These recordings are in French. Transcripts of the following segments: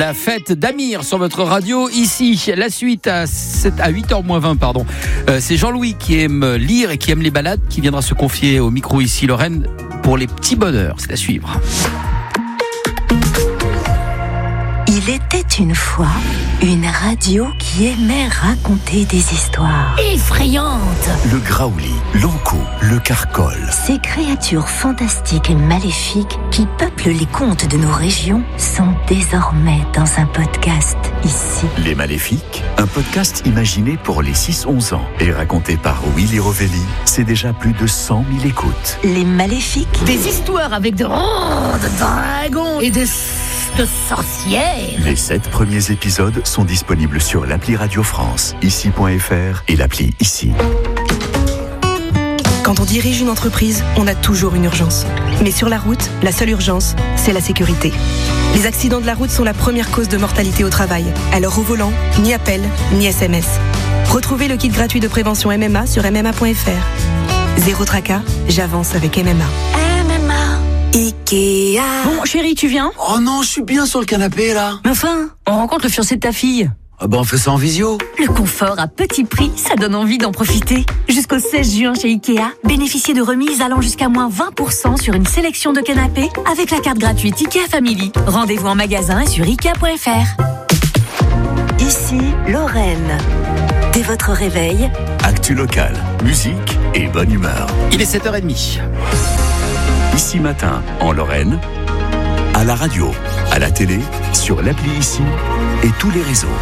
La fête d'Amir sur votre radio. Ici, la suite à 8h-20, pardon. C'est Jean-Louis qui aime lire et qui aime les balades qui viendra se confier au micro ici, Lorraine, pour les petits bonheurs. C'est à suivre. Il était une fois une radio qui aimait raconter des histoires effrayantes. Le graouli, l'ankou, le carcol. Ces créatures fantastiques et maléfiques qui peuplent les contes de nos régions sont désormais dans un podcast ici. Les Maléfiques, un podcast imaginé pour les 6-11 ans et raconté par Willy Rovelli. C'est déjà plus de 100 000 écoutes. Les Maléfiques. Des histoires avec de dragons et de sorcières. Les 7 premiers épisodes sont disponibles sur l'appli Radio France, ici.fr et l'appli Ici. Quand on dirige une entreprise, on a toujours une urgence. Mais sur la route, la seule urgence, c'est la sécurité. Les accidents de la route sont la première cause de mortalité au travail. Alors au volant, ni appel, ni SMS. Retrouvez le kit gratuit de prévention MMA sur mma.fr. Zéro tracas, j'avance avec MMA. Ikea. Bon, chérie, tu viens ? Oh non, je suis bien sur le canapé là. Mais enfin, on rencontre le fiancé de ta fille. Ah ben on fait ça en visio. Le confort à petit prix, ça donne envie d'en profiter. Jusqu'au 16 juin chez Ikea, bénéficiez de remises allant jusqu'à moins 20% sur une sélection de canapés avec la carte gratuite Ikea Family. Rendez-vous en magasin et sur Ikea.fr. Ici, Lorraine. Dès votre réveil, Actu locale, musique et bonne humeur. Il est 7h30. Ici matin, en Lorraine, à la radio, à la télé, sur l'appli Ici et tous les réseaux.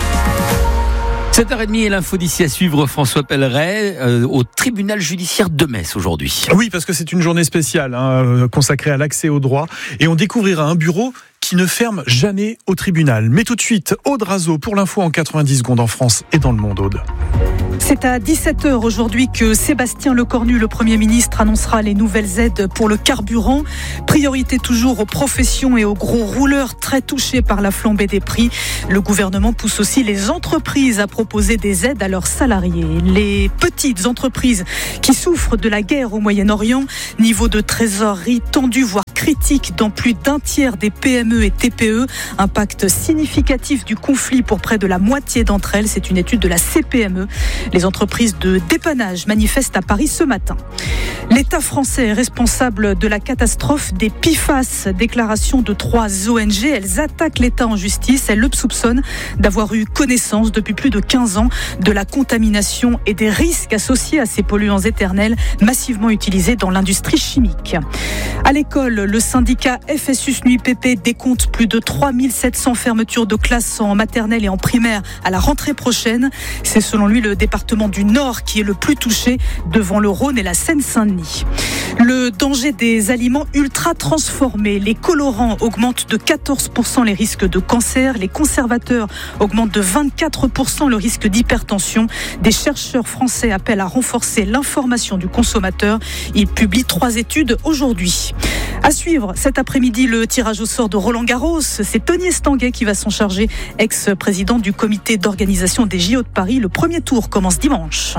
7h30 et l'info d'ici à suivre, François Pelleret, au tribunal judiciaire de Metz aujourd'hui. Oui, parce que c'est une journée spéciale consacrée à l'accès au droit et on découvrira un bureau qui ne ferme jamais au tribunal. Mais tout de suite, Aude Razeau pour l'info en 90 secondes en France et dans le monde, Aude. C'est à 17h aujourd'hui que Sébastien Lecornu, le Premier ministre, annoncera les nouvelles aides pour le carburant. Priorité toujours aux professions et aux gros rouleurs très touchés par la flambée des prix. Le gouvernement pousse aussi les entreprises à proposer des aides à leurs salariés. Les petites entreprises qui souffrent de la guerre au Moyen-Orient, niveau de trésorerie tendu, voire critique dans plus d'un tiers des PME et TPE. Impact significatif du conflit pour près de la moitié d'entre elles. C'est une étude de la CPME. Les entreprises de dépannage manifestent à Paris ce matin. L'État français est responsable de la catastrophe des PFAS. Déclaration de 3 ONG. Elles attaquent l'État en justice. Elles le soupçonnent d'avoir eu connaissance depuis plus de 15 ans de la contamination et des risques associés à ces polluants éternels massivement utilisés dans l'industrie chimique. À l'école, le syndicat FSUS-NUIPP décompte plus de 3700 fermetures de classes en maternelle et en primaire à la rentrée prochaine. C'est selon lui le département du Nord qui est le plus touché devant le Rhône et la Seine-Saint-Denis. Le danger des aliments ultra transformés. Les colorants augmentent de 14% les risques de cancer. Les conservateurs augmentent de 24% le risque d'hypertension. Des chercheurs français appellent à renforcer l'information du consommateur. Ils publient 3 études aujourd'hui. À suivre cet après-midi le tirage au sort de Roland-Garros. C'est Tony Estanguet qui va s'en charger, ex-président du comité d'organisation des JO de Paris. Le premier tour commence dimanche.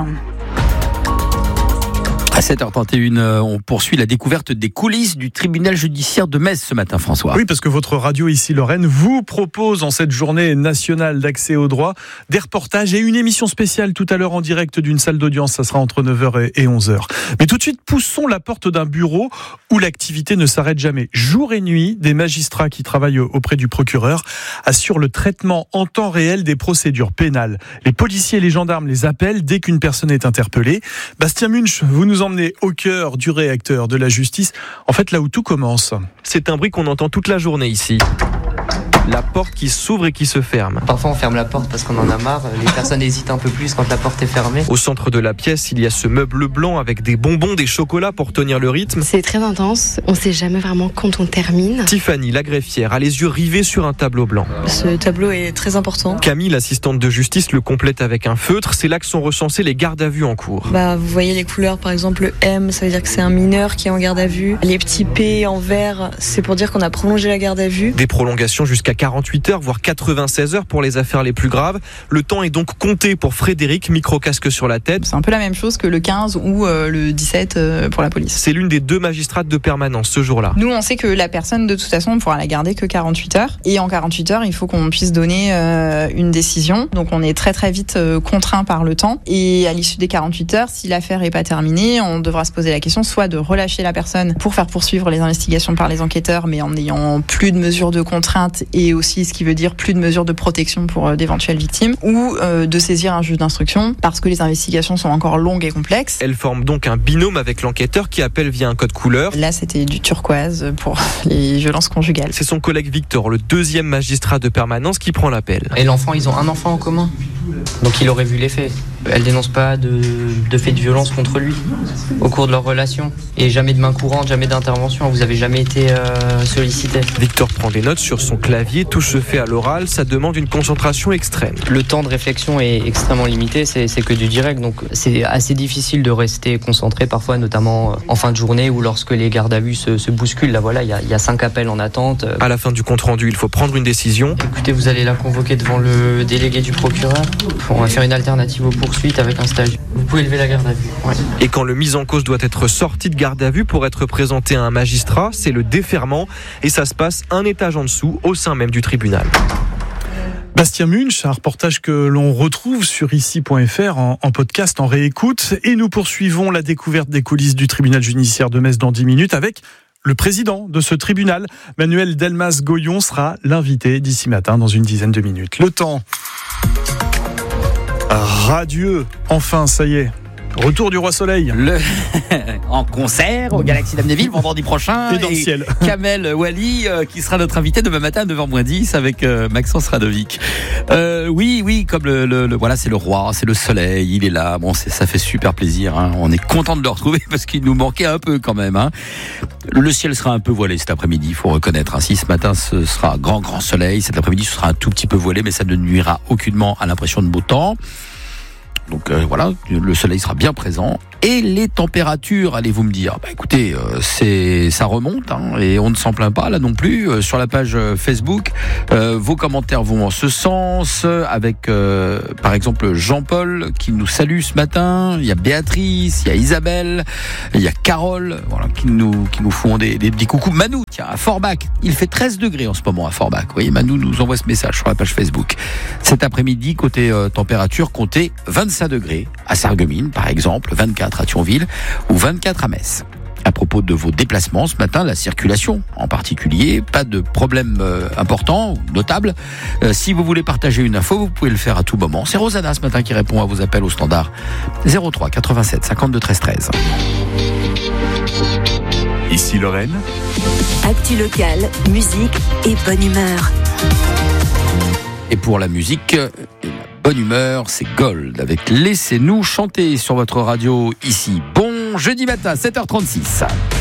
À 7h31, on poursuit la découverte des coulisses du tribunal judiciaire de Metz ce matin, François. Oui, parce que votre radio ici, Lorraine, vous propose en cette journée nationale d'accès au droit des reportages et une émission spéciale tout à l'heure en direct d'une salle d'audience. Ça sera entre 9h et 11h. Mais tout de suite, poussons la porte d'un bureau où l'activité ne s'arrête jamais. Jour et nuit, des magistrats qui travaillent auprès du procureur assurent le traitement en temps réel des procédures pénales. Les policiers et les gendarmes les appellent dès qu'une personne est interpellée. Bastien Munch, vous nous emmenez au cœur du réacteur de la justice, en fait là où tout commence. C'est un bruit qu'on entend toute la journée ici. La porte qui s'ouvre et qui se ferme. Parfois on ferme la porte parce qu'on en a marre, les personnes hésitent un peu plus quand la porte est fermée. Au centre de la pièce, il y a ce meuble blanc avec des bonbons, des chocolats pour tenir le rythme. C'est très intense, on sait jamais vraiment quand on termine. Tiffany, la greffière, a les yeux rivés sur un tableau blanc. Ce tableau est très important. Camille, l'assistante de justice, le complète avec un feutre. C'est là que sont recensés les gardes à vue en cours. Vous voyez les couleurs, par exemple le M, ça veut dire que c'est un mineur qui est en garde à vue. Les petits P en vert, c'est pour dire qu'on a prolongé la garde à vue. Des prolongations jusqu'à jusqu'à 48 heures, voire 96 heures pour les affaires les plus graves. Le temps est donc compté pour Frédéric, micro-casque sur la tête. C'est un peu la même chose que le 15 ou le 17 pour la police. C'est l'une des 2 magistrates de permanence ce jour-là. Nous, on sait que la personne, de toute façon, on pourra la garder que 48 heures. Et en 48 heures, il faut qu'on puisse donner une décision. Donc on est très très vite contraint par le temps. Et à l'issue des 48 heures, si l'affaire n'est pas terminée, on devra se poser la question soit de relâcher la personne pour faire poursuivre les investigations par les enquêteurs, mais en n'ayant plus de mesures de contrainte et aussi ce qui veut dire plus de mesures de protection pour d'éventuelles victimes, ou de saisir un juge d'instruction parce que les investigations sont encore longues et complexes. Elle forme donc un binôme avec l'enquêteur qui appelle via un code couleur. Là, c'était du turquoise pour les violences conjugales. C'est son collègue Victor, le 2e magistrat de permanence, qui prend l'appel. Et l'enfant, ils ont un enfant en commun. Donc il aurait vu les faits. Elle dénonce pas de faits de violence contre lui au cours de leur relation. Et jamais de main courante, jamais d'intervention. Vous avez jamais été sollicité. Victor prend des notes sur son clavier. Tout se fait à l'oral. Ça demande une concentration extrême. Le temps de réflexion est extrêmement limité. C'est que du direct. Donc c'est assez difficile de rester concentré parfois, notamment en fin de journée ou lorsque les gardes à vue se bousculent. Là voilà, il y a 5 appels en attente. À la fin du compte rendu, il faut prendre une décision. Écoutez, vous allez la convoquer devant le délégué du procureur. On va faire une alternative aux poursuites avec un stage. Vous pouvez lever la garde à vue. Ouais. Et quand le mis en cause doit être sorti de garde à vue pour être présenté à un magistrat, c'est le déferment. Et ça se passe un étage en dessous, au sein même du tribunal. Bastien Munch, un reportage que l'on retrouve sur ici.fr en podcast, en réécoute. Et nous poursuivons la découverte des coulisses du tribunal judiciaire de Metz dans 10 minutes avec le président de ce tribunal, Manuel Delmas-Goyon, sera l'invité d'ici matin dans une dizaine de minutes. Le temps radieux, enfin, ça y est. Retour du Roi Soleil. En concert au Galaxy d'Amnéville vendredi prochain. Et dans le ciel. Kamel Wally qui sera notre invité demain matin à 9h-10 avec Maxence Radovic. Oui, comme voilà, c'est le roi, c'est le soleil, il est là. Bon, ça fait super plaisir. Hein. On est content de le retrouver parce qu'il nous manquait un peu quand même. Hein. Le ciel sera un peu voilé cet après-midi, il faut reconnaître. Hein. Si ce matin ce sera grand soleil, cet après-midi ce sera un tout petit peu voilé, mais ça ne nuira aucunement à l'impression de beau temps. Donc voilà, le soleil sera bien présent. Et les températures, allez-vous me dire, écoutez, ça remonte hein, et on ne s'en plaint pas là non plus. Sur la page Facebook, vos commentaires vont en ce sens, avec par exemple Jean-Paul qui nous salue ce matin. Il y a Béatrice, il y a Isabelle, il y a Carole, voilà, qui nous font des petits coucous. Manou, tiens, à Forbach, il fait 13 degrés en ce moment à Forbach. Vous voyez, Manou nous envoie ce message sur la page Facebook. Cet après-midi, côté température, comptez 25 degrés à Sarreguemines, par exemple, 24 à Thionville ou 24 à Metz. À propos de vos déplacements ce matin, la circulation en particulier, pas de problème important, notable. Si vous voulez partager une info, vous pouvez le faire à tout moment. C'est Rosanna ce matin qui répond à vos appels au standard 03 87 52 13 13. Ici Lorraine. Actu locale, musique et bonne humeur. Et pour la musique, bonne humeur, c'est Gold avec Laissez-nous chanter sur votre radio ici. Bon jeudi matin, 7h36.